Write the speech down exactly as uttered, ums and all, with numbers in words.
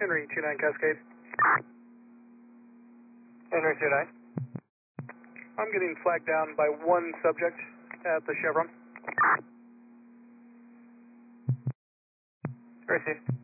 Henry two nine Cascade. Henry two nine. I'm getting flagged down by one subject at the Chevron. Received.